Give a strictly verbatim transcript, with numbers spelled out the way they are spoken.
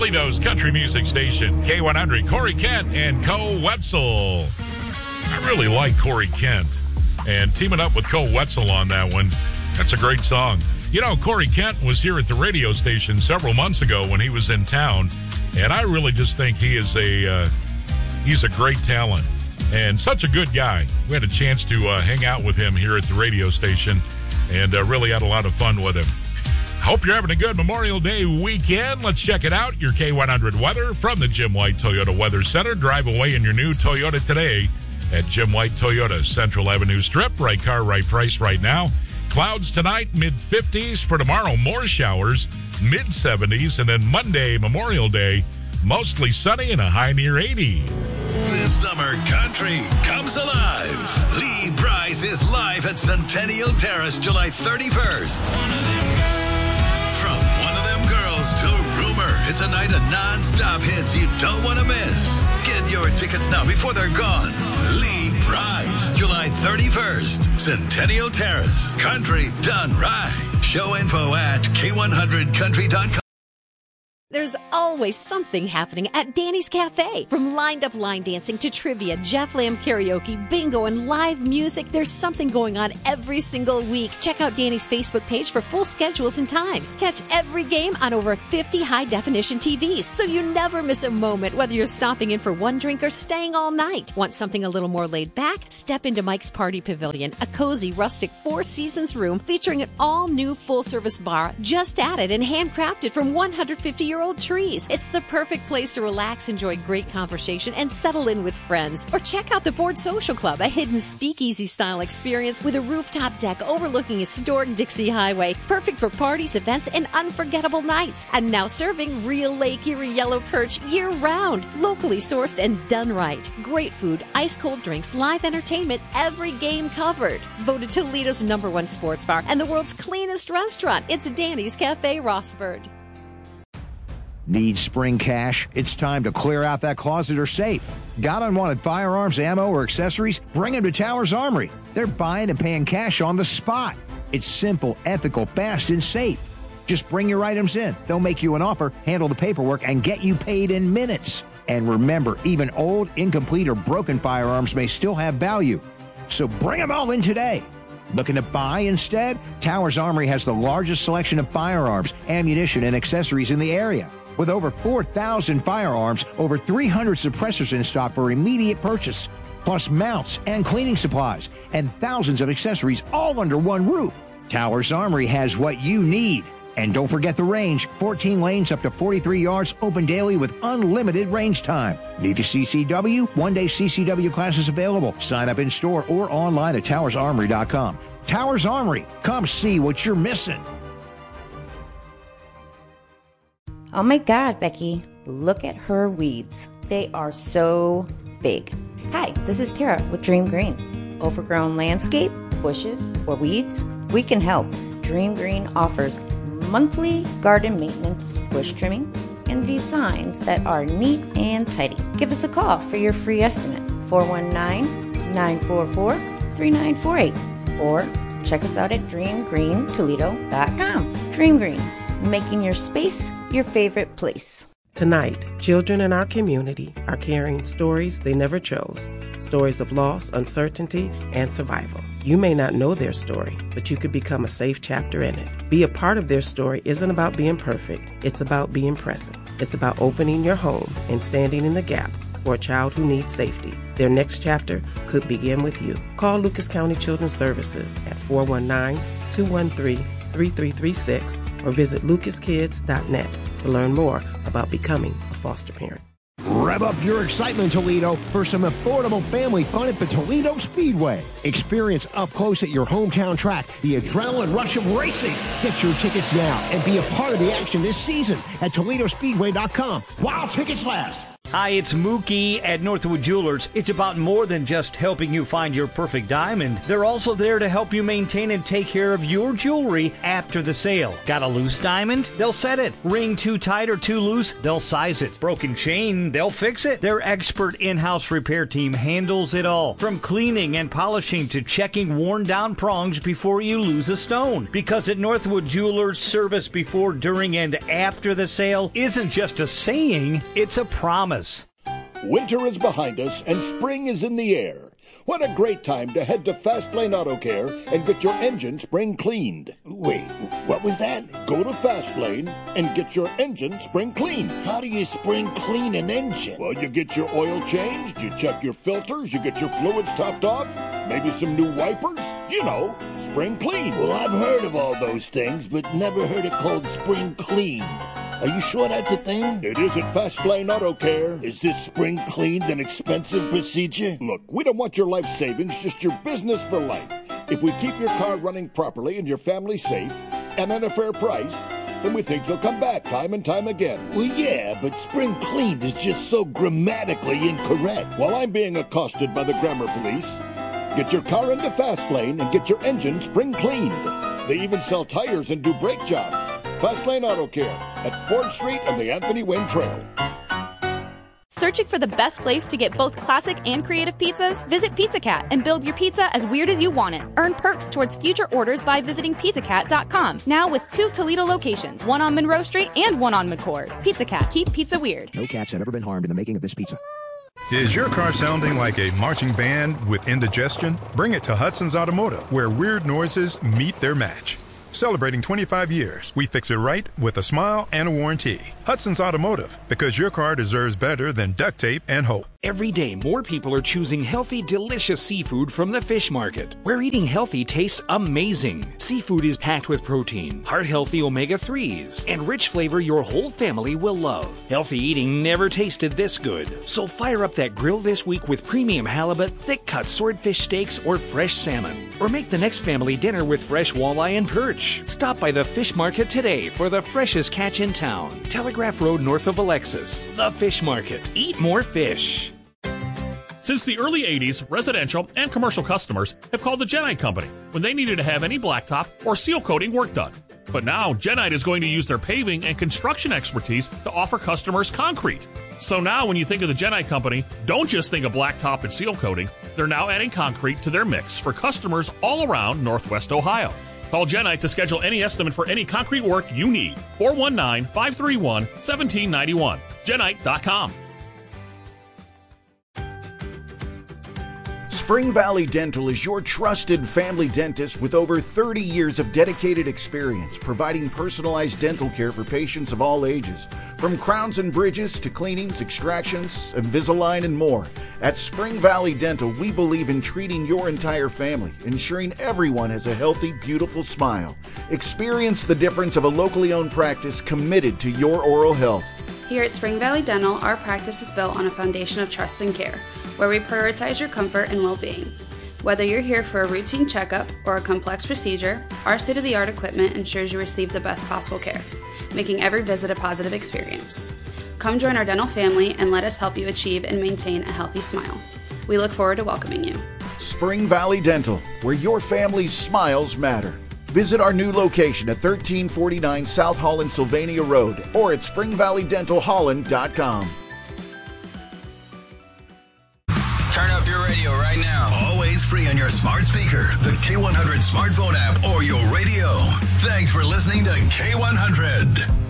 Toledo's country music station, K one hundred. Corey Kent and Cole Wetzel. I really like Corey Kent. And teaming up with Cole Wetzel on that one, that's a great song. You know, Corey Kent was here at the radio station several months ago when he was in town. And I really just think he is a, uh, he's a great talent. And such a good guy. We had a chance to uh, hang out with him here at the radio station and uh, really had a lot of fun with him. Hope you're having a good Memorial Day weekend. Let's check it out. Your K one hundred weather from the Jim White Toyota Weather Center. Drive away in your new Toyota today at Jim White Toyota, Central Avenue Strip. Right car, right price right now. Clouds tonight, mid fifties. For tomorrow, more showers, mid seventies. And then Monday, Memorial Day, mostly sunny and a high near eighty. This summer, country comes alive. Lee Brice is live at Centennial Terrace, July thirty-first. From One of Them Girls to Rumor, it's a night of non-stop hits you don't want to miss. Get your tickets now before they're gone. Lee Brice, July thirty-first. Centennial Terrace. Country done right. Show info at K one hundred country dot com. There's always something happening at Danny's Cafe. From lined-up line dancing to trivia, Jeff Lamb karaoke, bingo, and live music, there's something going on every single week. Check out Danny's Facebook page for full schedules and times. Catch every game on over fifty high-definition T Vs, so you never miss a moment, whether you're stopping in for one drink or staying all night. Want something a little more laid back? Step into Mike's Party Pavilion, a cozy, rustic Four Seasons room featuring an all-new full-service bar just added and handcrafted from one hundred fifty-year-old trees. It's the perfect place to relax, enjoy great conversation, and settle in with friends. Or check out the Ford Social Club, a hidden speakeasy-style experience with a rooftop deck overlooking historic Dixie Highway. Perfect for parties, events, and unforgettable nights. And now serving real Lake Erie yellow perch year-round. Locally sourced and done right. Great food, ice-cold drinks, live entertainment, every game covered. Voted Toledo's number one sports bar and the world's cleanest restaurant. It's Danny's Cafe, Rossford. Need spring cash? It's time to clear out that closet or safe. Got unwanted firearms, ammo, or accessories? Bring them to Towers Armory. They're buying and paying cash on the spot. It's simple, ethical, fast, and safe. Just bring your items in. They'll make you an offer, handle the paperwork, and get you paid in minutes. And remember, even old, incomplete, or broken firearms may still have value. So bring them all in today. Looking to buy instead? Towers Armory has the largest selection of firearms, ammunition, and accessories in the area. With over four thousand firearms, over three hundred suppressors in stock for immediate purchase, plus mounts and cleaning supplies, and thousands of accessories all under one roof. Towers Armory has what you need. And don't forget the range, fourteen lanes up to forty-three yards, open daily with unlimited range time. Need a C C W? One-day C C W classes available. Sign up in store or online at towers armory dot com. Towers Armory, come see what you're missing. Oh my God, Becky, look at her weeds. They are so big. Hi, this is Tara with Dream Green. Overgrown landscape, bushes, or weeds? We can help. Dream Green offers monthly garden maintenance, bush trimming, and designs that are neat and tidy. Give us a call for your free estimate, four one nine, nine four four, three nine four eight, or check us out at dream green toledo dot com. Dream Green, making your space your favorite place. Tonight, children in our community are carrying stories they never chose, stories of loss, uncertainty, and survival. You may not know their story, but you could become a safe chapter in it. Be a part of their story isn't about being perfect, it's about being present. It's about opening your home and standing in the gap for a child who needs safety. Their next chapter could begin with you. Call Lucas County Children's Services at four one nine, two one three, three three three six or visit lucas kids dot net to learn more about becoming a foster parent. Rev up your excitement, Toledo, for some affordable family fun at the Toledo Speedway. Experience up close at your hometown track the adrenaline rush of racing. Get your tickets now and be a part of the action this season at toledo speedway dot com while tickets last. Hi, it's Mookie at Northwood Jewelers. It's about more than just helping you find your perfect diamond. They're also there to help you maintain and take care of your jewelry after the sale. Got a loose diamond? They'll set it. Ring too tight or too loose? They'll size it. Broken chain? They'll fix it. Their expert in-house repair team handles it all. From cleaning and polishing to checking worn down prongs before you lose a stone. Because at Northwood Jewelers, service before, during, and after the sale isn't just a saying, it's a promise. Winter is behind us and spring is in the air. What a great time to head to Fastlane Auto Care and get your engine spring cleaned. Wait, what was that? Go to Fastlane and get your engine spring cleaned. How do you spring clean an engine? Well, you get your oil changed, you check your filters, you get your fluids topped off, maybe some new wipers. You know, spring clean. Well, I've heard of all those things, but never heard it called spring cleaned. Are you sure that's a thing? It is at Fastlane Auto Care. Is this spring cleaned an expensive procedure? Look, we don't want your life savings, just your business for life. If we keep your car running properly and your family safe, and at a fair price, then we think you'll come back time and time again. Well, yeah, but spring cleaned is just so grammatically incorrect. While I'm being accosted by the grammar police, get your car into Fastlane and get your engine spring cleaned. They even sell tires and do brake jobs. Fastlane Auto Care at Ford Street and the Anthony Wayne Trail. Searching for the best place to get both classic and creative pizzas? Visit Pizza Cat and build your pizza as weird as you want it. Earn perks towards future orders by visiting pizza cat dot com. Now with two Toledo locations, one on Monroe Street and one on McCord. Pizza Cat, keep pizza weird. No cats have ever been harmed in the making of this pizza. Is your car sounding like a marching band with indigestion? Bring it to Hudson's Automotive, where weird noises meet their match. Celebrating twenty-five years, we fix it right with a smile and a warranty. Hudson's Automotive, because your car deserves better than duct tape and hope. Every day, more people are choosing healthy, delicious seafood from the Fish Market, where eating healthy tastes amazing. Seafood is packed with protein, heart-healthy omega threes, and rich flavor your whole family will love. Healthy eating never tasted this good. So fire up that grill this week with premium halibut, thick-cut swordfish steaks, or fresh salmon. Or make the next family dinner with fresh walleye and perch. Stop by the Fish Market today for the freshest catch in town. Telegraph Road north of Alexis. The Fish Market. Eat more fish. Since the early eighties, residential and commercial customers have called the Genite Company when they needed to have any blacktop or seal coating work done. But now, Genite is going to use their paving and construction expertise to offer customers concrete. So now when you think of the Genite Company, don't just think of blacktop and seal coating. They're now adding concrete to their mix for customers all around Northwest Ohio. Call Genite to schedule any estimate for any concrete work you need. four one nine, five three one, one seven nine one. Genite dot com. Spring Valley Dental is your trusted family dentist with over thirty years of dedicated experience providing personalized dental care for patients of all ages. From crowns and bridges to cleanings, extractions, Invisalign, and more. At Spring Valley Dental, we believe in treating your entire family, ensuring everyone has a healthy, beautiful smile. Experience the difference of a locally owned practice committed to your oral health. Here at Spring Valley Dental, our practice is built on a foundation of trust and care, where we prioritize your comfort and well-being. Whether you're here for a routine checkup or a complex procedure, our state-of-the-art equipment ensures you receive the best possible care, making every visit a positive experience. Come join our dental family and let us help you achieve and maintain a healthy smile. We look forward to welcoming you. Spring Valley Dental, where your family's smiles matter. Visit our new location at thirteen forty-nine South Holland Sylvania Road or at spring valley dental holland dot com. Turn up your radio right now. Always free on your smart speaker, the K one hundred smartphone app, or your radio. Thanks for listening to K one hundred.